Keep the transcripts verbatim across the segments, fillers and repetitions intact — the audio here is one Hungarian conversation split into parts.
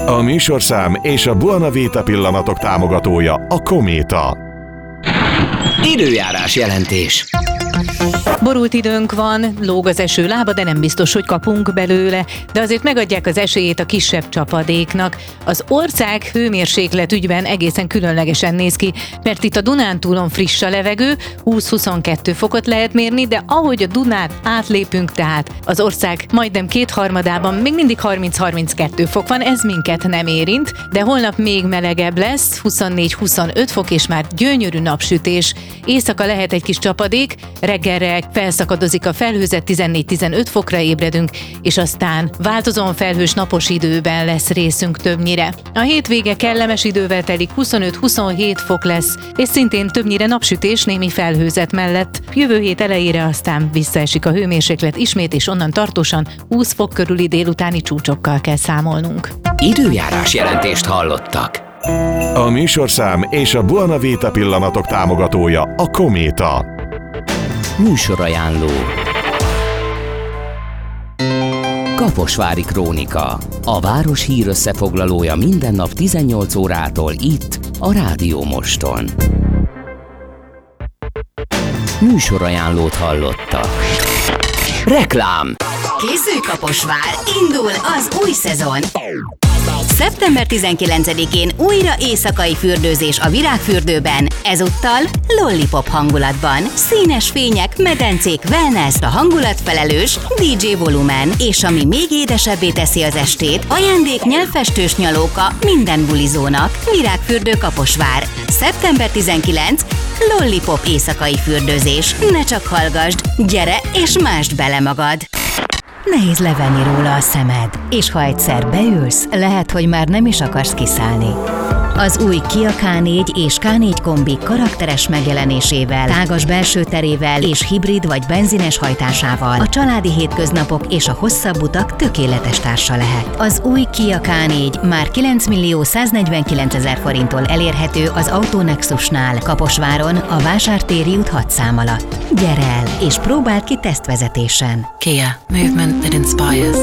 A műsorszám és a Buona Vita pillanatok támogatója a Kométa. Időjárás jelentés. Borult időnk van, lóg az eső lába, de nem biztos, hogy kapunk belőle, de azért megadják az esélyét a kisebb csapadéknak. Az ország hőmérséklet ügyben egészen különlegesen néz ki, mert itt a Dunántúlon friss a levegő, húsz-huszonkettő fokot lehet mérni, de ahogy a Dunát átlépünk, tehát az ország majdnem kétharmadában még mindig harminc-harminckettő fok van, ez minket nem érint, de holnap még melegebb lesz, huszonnégy-huszonöt fok, és már gyönyörű napsütés. Éjszaka lehet egy kis csapadék, reggelre felszakadozik a felhőzet, tizennégy-tizenöt fokra ébredünk, és aztán változóan felhős napos időben lesz részünk többnyire. A hétvége kellemes idővel telik, huszonöt-huszonhét fok lesz, és szintén többnyire napsütés némi felhőzet mellett. Jövő hét elejére aztán visszaesik a hőmérséklet ismét, és onnan tartósan húsz fok körüli délutáni csúcsokkal kell számolnunk. Időjárás jelentést hallottak. A műsorszám és a Buona Vita pillanatok támogatója a Kométa. Műsorajánló. Kaposvári Krónika. A város hír összefoglalója minden nap tizennyolc órától itt, a Rádió Moston. Műsorajánlót hallottak. Reklám. Készülj Kaposvár, indul az új szezon! szeptember tizenkilencedikén újra éjszakai fürdőzés a Virágfürdőben, ezúttal lollipop hangulatban. Színes fények, medencék, wellness, a hangulatfelelős dé dzsé Volumen, és ami még édesebbé teszi az estét, ajándék nyelvfestős nyalóka minden bulizónak. Virágfürdő Kaposvár. szeptember tizenkilencedike lollipop éjszakai fürdőzés. Ne csak hallgasd, gyere és másd bele magad! Nehéz levenni róla a szemed, és ha egyszer beülsz, lehet, hogy már nem is akarsz kiszállni. Az új Kia ká négy és ká négy kombi karakteres megjelenésével, tágas belső terével és hibrid vagy benzines hajtásával a családi hétköznapok és a hosszabb utak tökéletes társa lehet. Az új Kia ká négy már kilencmillió száznegyvenkilencezer forinttól elérhető az Autonexusnál, Kaposváron, a Vásártéri út hat szám alatt. Gyere el, és próbáld ki tesztvezetésen. Kia. Movement that inspires.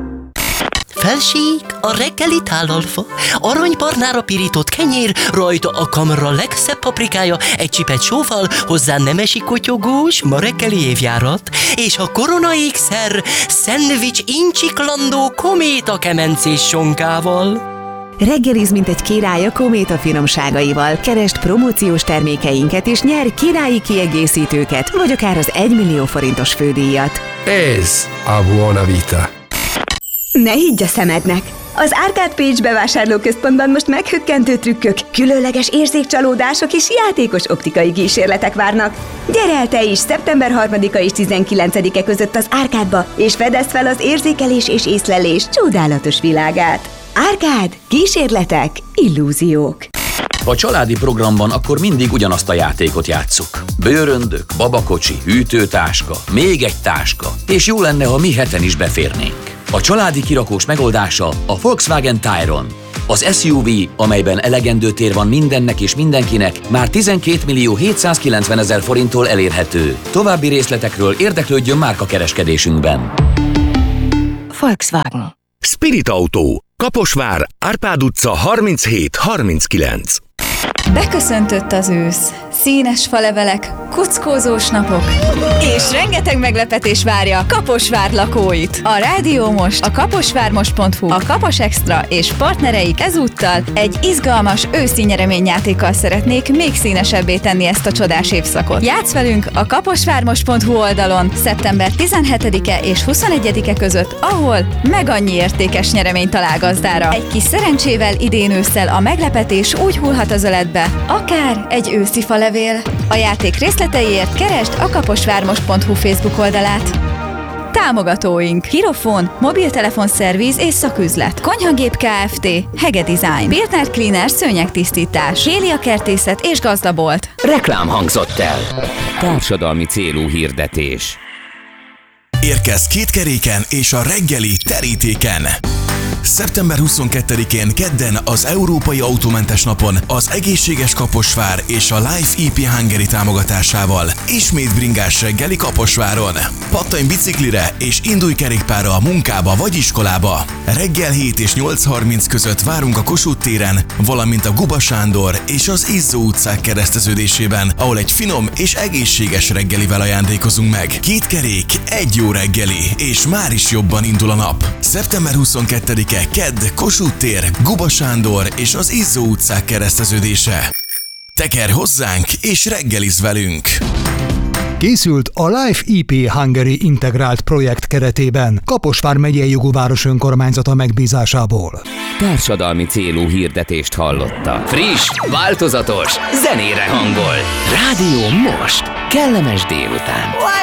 Felség, a reggeli tálalfa, aranybarnára pirított kenyér, rajta a kamra legszebb paprikája, egy csipet sóval, hozzá nemesi kotyogós, ma reggeli évjárat, és a korona ékszer, szendvics incsiklandó kométa kemencés sonkával. Reggeliz, mint egy király a Kométa finomságaival. Keresd promóciós termékeinket és nyer királyi kiegészítőket, vagy akár az egymillió forintos fődíjat. Ez a Buona Vita. Ne higgy a szemednek! Az Arcade Page bevásárlóközpontban most meghökkentő trükkök, különleges érzékcsalódások és játékos optikai kísérletek várnak. Gyere el te is szeptember harmadika és tizenkilencedike között az Arcade-ba, és fedezd fel az érzékelés és észlelés csodálatos világát. Arcade, kísérletek, illúziók. Ha családi programban, akkor mindig ugyanazt a játékot játsszuk. Bőröndök, babakocsi, hűtőtáska, még egy táska, és jó lenne, ha mi heten is beférnénk. A családi kirakós megoldása a Volkswagen Tayron. Az es u vé, amelyben elegendő tér van mindennek és mindenkinek, már tizenkétmillió hétszázkilencvenezer forinttól elérhető. További részletekről érdeklődjön márkakereskedésünkben. Volkswagen. Spirit Auto. Kaposvár, Árpád utca harminchét harminckilenc. Beköszöntött az ősz, színes falevelek, kuckózós napok, és rengeteg meglepetés várja Kaposvár lakóit. A Rádió Most, a kaposvármost pont hu, a Kapos Extra és partnereik ezúttal egy izgalmas őszi nyereményjátékkal szeretnék még színesebbé tenni ezt a csodás évszakot. Játsz velünk a kaposvármost pont hu oldalon szeptember tizenhetedike és huszonegyedike között, ahol meg annyi értékes nyeremény talál gazdára. Egy kis szerencsével idén ősszel a meglepetés úgy hullhat az öletbe, akár egy őszi falevél. A játék részleteiért keresd a kaposvármost pont hu Facebook oldalát. Támogatóink: Hirofon, mobiltelefonszerviz és szaküzlet, Konyhagép Kft., Hege Design, Biltner Cleaner szőnyegtisztítás, Hélia Kertészet és Gazdabolt. Reklám hangzott el. Társadalmi célú hirdetés. Érkezz két keréken és a reggeli terítéken. szeptember huszonkettedikén kedden az Európai Autómentes Napon az Egészséges Kaposvár és a Life í pé Hungary támogatásával ismét bringás reggeli Kaposváron. Pattanj biciklire és indulj kerékpárra a munkába vagy iskolába. Reggel hét és nyolc harminc között várunk a Kossuth téren, valamint a Guba Sándor és az Izzó utcák kereszteződésében, ahol egy finom és egészséges reggelivel ajándékozunk meg. Két kerék, egy jó reggeli, és már is jobban indul a nap. szeptember huszonkettedike kedd, Kossuth tér, Guba Sándor és az Izzó utcák kereszteződése. Teker hozzánk és reggelizz velünk! Készült a Life í pé Hungary integrált projekt keretében Kaposvár megyei jogú város önkormányzata megbízásából. Társadalmi célú hirdetést hallotta. Friss, változatos, zenére hangol. Rádió most. Kellemes délután.